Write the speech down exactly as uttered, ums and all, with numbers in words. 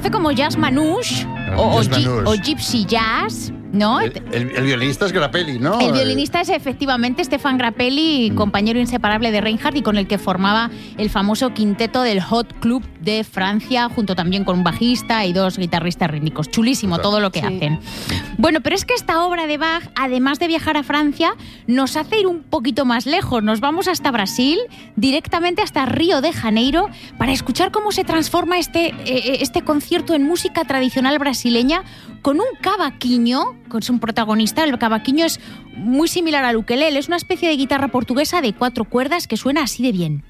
conoce como jazz manouche o, o, Jazz gi- manouche. o gypsy jazz, ¿no? El, el- el violinista es Grappelli, ¿no? El violinista es efectivamente Stefan Grappelli, compañero inseparable de Reinhardt y con el que formaba el famoso quinteto del Hot Club de Francia, junto también con un bajista y dos guitarristas rítmicos. Chulísimo todo lo que Sí. hacen. Bueno, pero es que esta obra de Bach, además de viajar a Francia, nos hace ir un poquito más lejos. Nos vamos hasta Brasil, directamente hasta Río de Janeiro, para escuchar cómo se transforma este, eh, este concierto en música tradicional brasileña con un cavaquinho, que es un protagonista. El cavaquinho es muy similar al ukelele, es una especie de guitarra portuguesa de cuatro cuerdas que suena así de bien.